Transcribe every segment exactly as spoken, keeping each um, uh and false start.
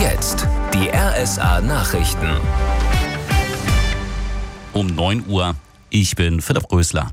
Jetzt die R S A-Nachrichten. Um neun Uhr. Ich bin Philipp Rösler.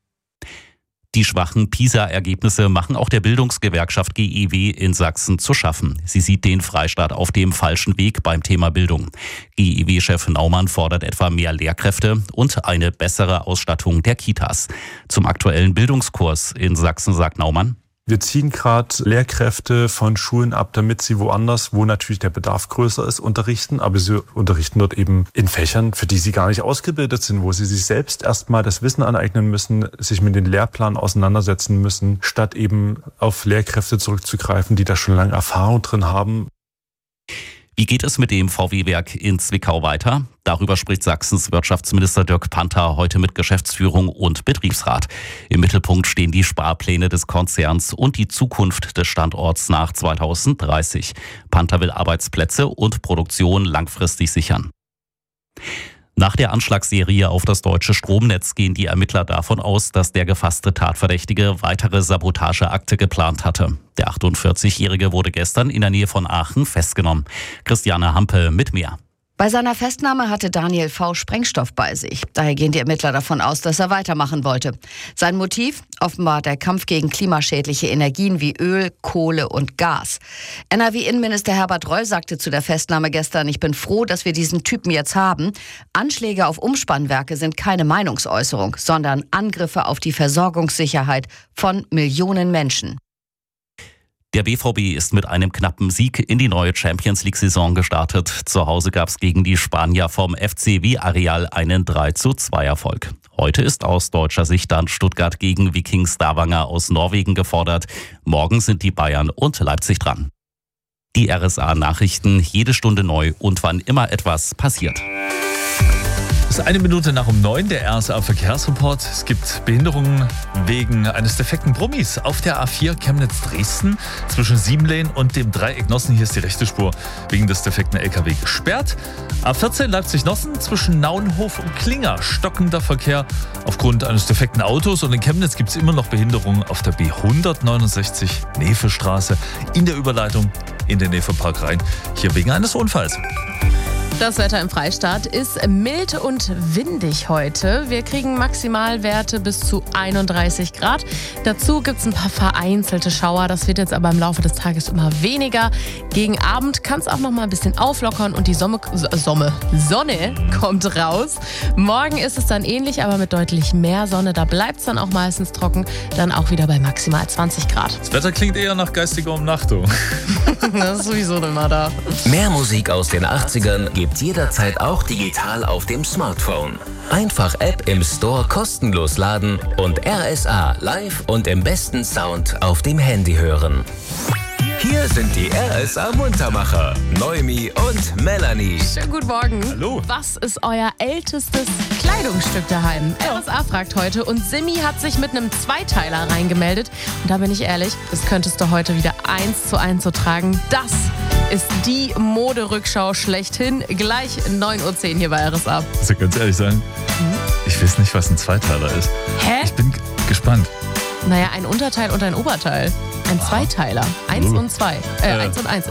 Die schwachen PISA-Ergebnisse machen auch der Bildungsgewerkschaft G E W in Sachsen zu schaffen. Sie sieht den Freistaat auf dem falschen Weg beim Thema Bildung. G E W-Chef Naumann fordert etwa mehr Lehrkräfte und eine bessere Ausstattung der Kitas. Zum aktuellen Bildungskurs in Sachsen sagt Naumann: Wir ziehen gerade Lehrkräfte von Schulen ab, damit sie woanders, wo natürlich der Bedarf größer ist, unterrichten. Aber sie unterrichten dort eben in Fächern, für die sie gar nicht ausgebildet sind, wo sie sich selbst erstmal das Wissen aneignen müssen, sich mit den Lehrplan auseinandersetzen müssen, statt eben auf Lehrkräfte zurückzugreifen, die da schon lange Erfahrung drin haben. Wie geht es mit dem V W-Werk in Zwickau weiter? Darüber spricht Sachsens Wirtschaftsminister Dirk Panther heute mit Geschäftsführung und Betriebsrat. Im Mittelpunkt stehen die Sparpläne des Konzerns und die Zukunft des Standorts nach zweitausenddreißig. Panther will Arbeitsplätze und Produktion langfristig sichern. Nach der Anschlagsserie auf das deutsche Stromnetz gehen die Ermittler davon aus, dass der gefasste Tatverdächtige weitere Sabotageakte geplant hatte. Der achtundvierzigjährige wurde gestern in der Nähe von Aachen festgenommen. Christiane Hampe mit mehr. Bei seiner Festnahme hatte Daniel V. Sprengstoff bei sich. Daher gehen die Ermittler davon aus, dass er weitermachen wollte. Sein Motiv? Offenbar der Kampf gegen klimaschädliche Energien wie Öl, Kohle und Gas. N R W-Innenminister Herbert Reul sagte zu der Festnahme gestern: Ich bin froh, dass wir diesen Typen jetzt haben. Anschläge auf Umspannwerke sind keine Meinungsäußerung, sondern Angriffe auf die Versorgungssicherheit von Millionen Menschen. Der B V B ist mit einem knappen Sieg in die neue Champions-League-Saison gestartet. Zu Hause gab es gegen die Spanier vom F C Villarreal einen drei zu zwei Erfolg. Heute ist aus deutscher Sicht dann Stuttgart gegen Viking Stavanger aus Norwegen gefordert. Morgen sind die Bayern und Leipzig dran. Die R S A-Nachrichten, jede Stunde neu und wann immer etwas passiert. Es ist eine Minute nach um neun, der R S A-Verkehrsreport. Es gibt Behinderungen wegen eines defekten Brummis auf der A vier Chemnitz-Dresden zwischen Siebenlehn und dem Dreieck Nossen. Hier ist die rechte Spur wegen des defekten L K W gesperrt. A vierzehn Leipzig-Nossen zwischen Nauenhof und Klinger stockender Verkehr aufgrund eines defekten Autos. Und in Chemnitz gibt es immer noch Behinderungen auf der B hundertneunundsechzig Nevestraße in der Überleitung in den Nevepark rein. Hier wegen eines Unfalls. Das Wetter im Freistaat ist mild und windig heute. Wir kriegen Maximalwerte bis zu einunddreißig Grad. Dazu gibt es ein paar vereinzelte Schauer. Das wird jetzt aber im Laufe des Tages immer weniger. Gegen Abend kann es auch noch mal ein bisschen auflockern und die Sonne, Sonne, Sonne kommt raus. Morgen ist es dann ähnlich, aber mit deutlich mehr Sonne. Da bleibt es dann auch meistens trocken. Dann auch wieder bei maximal zwanzig Grad. Das Wetter klingt eher nach geistiger Umnachtung. Das ist sowieso immer da. Mehr Musik aus den achtzigern gibt's jederzeit auch digital auf dem Smartphone. Einfach App im Store kostenlos laden und R S A live und im besten Sound auf dem Handy hören. Hier sind die R S A-Muntermacher, Noemi und Melanie. Schönen guten Morgen. Hallo. Was ist euer ältestes Kleidungsstück daheim? R S A fragt heute und Simi hat sich mit einem Zweiteiler reingemeldet. Und da bin ich ehrlich, das könntest du heute wieder eins zu eins so tragen. Das ist die Moderückschau schlechthin. Gleich neun Uhr zehn hier bei R S A. Muss ich ganz ehrlich sagen, ich weiß nicht, was ein Zweiteiler ist. Hä? Ich bin g- gespannt. Naja, ein Unterteil und ein Oberteil. Ein Zweiteiler. Eins Uh. und zwei. Äh, Äh. eins und eins.